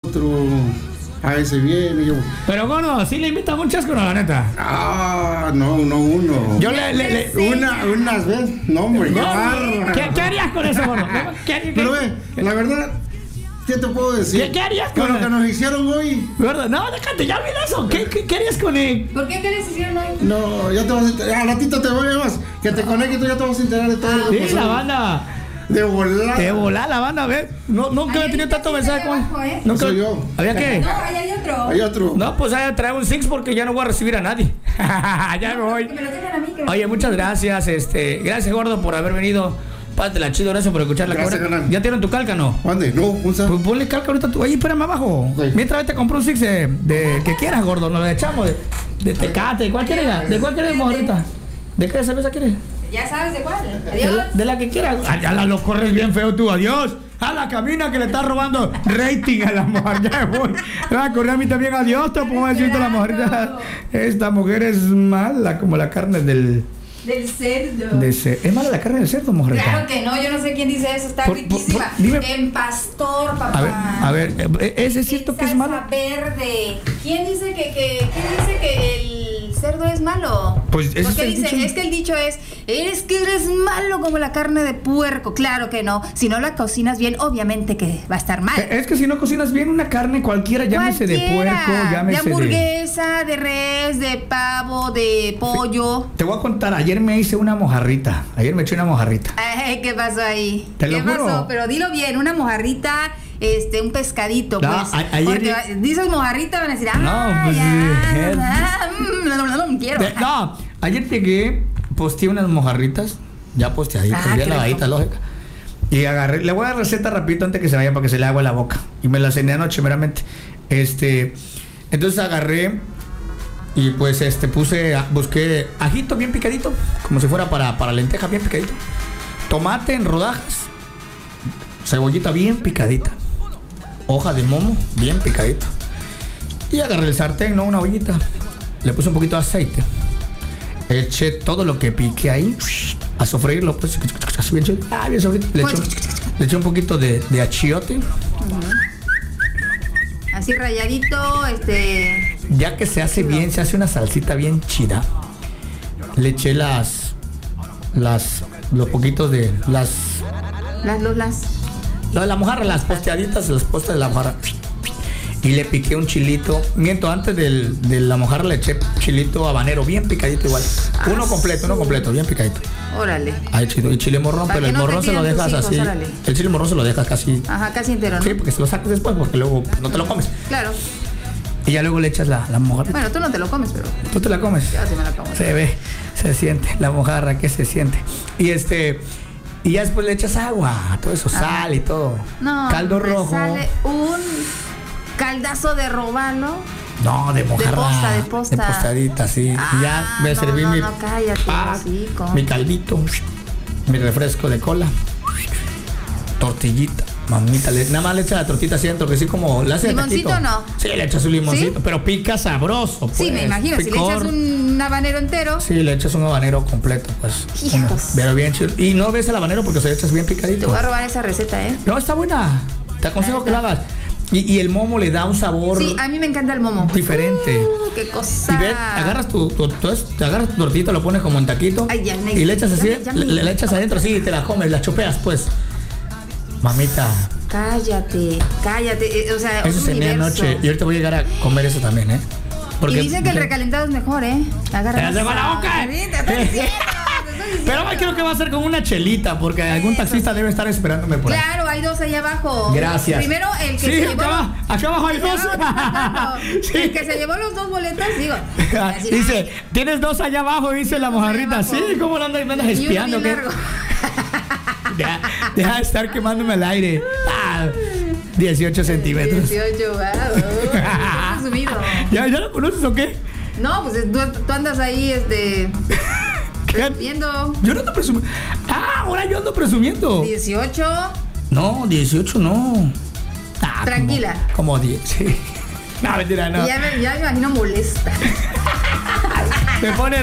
otro a veces viene. Yo, Pero bueno, sí le invita a un chasco, no, la neta. no uno. Yo le Unas veces, no, hombre, qué barra. ¿Qué harías con eso, gordo? Pero la verdad, ¿qué te puedo decir? ¿Qué harías con con lo que nos hicieron hoy? Gordo, no, déjate, ya olvida eso. ¿Qué harías con él? ¿Por qué les hicieron hoy? No, ya te vas a enterar. Al ratito te voy más. Que te conectes, ya te vas a enterar de todo lo que Sí, pasó. la banda. De volar. De volar la banda, a ver. Nunca había tenido tanto mensaje con él. Nunca. Soy yo. ¿Había qué? No, ahí hay otro. Hay otro. No, pues ahí trae un Six porque ya no voy a recibir a nadie. Ya me voy. Que me lo tengan a mí. Oye, muchas gracias, gracias, gordo, por haber venido. Pátela chido, gracias por escuchar la Gracias, cámara. carnal. ¿Ya tienen tu calca, no? ¿Dónde? No, Pues ponle calca ahorita tú. Oye, espérame abajo. Sí. Mientras te compré un Six de que quieras, gordo. Nos lo echamos de Tecate. ¿De cuál quieres? ¿De cuál quieres, mojarrita? ¿De qué cerveza quieres? Ya sabes de cuál. Adiós. De la que quieras. Ya lo corres bien feo tú, adiós. A la camina que le está robando rating a la mujer. Ya me voy. Me va a correr a mí también, adiós. Te pongo a decirte a la mujer. Esta mujer es mala como la carne del cerdo. ¿Es mala la carne del cerdo, mujer? Claro que no, yo no sé quién dice eso, está riquísima. dime. En pastor, papá. A ver, ¿es cierto que es mala? Verde. ¿Quién dice que el cerdo es malo? Pues ese porque es el dice, dicho. es que el dicho es que eres malo como la carne de puerco. Claro que no. Si no la cocinas bien, obviamente que va a estar mal. Es que si no cocinas bien una carne cualquiera, llámese de puerco, llámese de hamburguesa, de res, de pavo, de pollo. Te voy a contar, ayer me hice una mojarrita. Ayer me eché una mojarrita. Ay, ¿qué pasó ahí? Te lo ¿Qué juro. pasó? Pero dilo bien, una mojarrita, un pescadito, No, pues. ayer Porque dices mojarrita, van a decir, No, pues, no quiero. No, ayer llegué, posteé unas mojarritas, ya posteaditas, Ah, ya qué lavaditas, lógica. Y agarré, le voy a dar receta rapidito antes que se vaya para que se le haga la boca. Y me la cené anoche meramente. Entonces agarré y pues busqué ajito bien picadito, como si fuera para lenteja bien picadito. Tomate en rodajas, cebollita bien picadita, hoja de momo bien picadito. Y agarré el sartén, ¿no? Una ollita. Le puse un poquito de aceite. Eché todo lo que piqué ahí a sofreírlo, pues, así bien chido. Bien sofrito. Le eché un poquito de achiote. Así rayadito, Ya que se hace bien, se hace una salsita bien chida. Le eché los poquitos de las de la mojarra, las posteaditas, las postas de la mojarra. Y le piqué un chilito. Antes de la mojarra le eché chilito habanero, bien picadito igual. Uno completo, bien picadito. Órale. Ay, chido. Y chile morrón, pero el morrón se lo dejas así. Órale. El chile morrón se lo dejas casi. Ajá, casi entero, ¿no? Sí, porque se lo sacas después, porque luego no te lo comes. Claro. Y ya luego le echas la mojarra. Bueno, tú no te lo comes, pero ¿Tú te la comes? yo sí me la como. Se ve, se siente, la mojarra que se siente. Y ya después le echas agua, todo eso, sal y todo. No, caldo me rojo. sale un caldazo de robalo. No, de mojarra. De posta. De postadita, sí. Y ya me serví mi cállate, hocico. mi caldito, mi refresco de cola, tortillita. Mamita, nada más le echa la tortita así dentro, que sí como la hace de ¿Limoncito taquito. no? Sí, le echas un limoncito, ¿Sí? pero pica sabroso, pues. Sí, me imagino, si le echas un habanero entero. Sí, le echas un habanero completo, pues. Hijos. Pero bien chido. Y no ves el habanero porque se le echas bien picadito. Te voy a robar esa receta, ¿eh? No, está buena. Te aconsejo que la hagas. Y el momo le da un sabor Sí, a mí me encanta el momo. diferente. Qué cosa. Y ves, agarras tu tortita, lo pones como en taquito. Ay, ya, y le echas así, ya, le echas adentro así y te la comes, la chopeas, pues. Mamita. Cállate. O sea, Eso cené anoche. Y ahorita voy a llegar a comer eso también, ¿eh? Y dicen que el recalentado es mejor, ¿eh? Agarra. ¡Te la boca! Pero creo que va a ser con una chelita, porque algún taxista debe estar esperándome por ahí. Claro, hay dos allá abajo. Gracias. Primero el que Sí, se llevó. acá abajo hay dos. Sí. El que se llevó los dos boletos, digo. Así, Dice, tienes dos allá abajo, dice la mojarrita. Sí, ¿cómo lo andas y espiando? uno ¿Qué? bien largo. Deja de estar quemándome el aire. 18 centímetros. 18, wow. Presumido. ¿Ya lo conoces o qué? No, pues tú andas ahí, presumiendo. Yo no ando presumiendo. Ahora yo ando presumiendo. 18. No, 18 no. Tranquila. Como 10, sí. No, mentira, no. Ya me imagino molesta. Me pone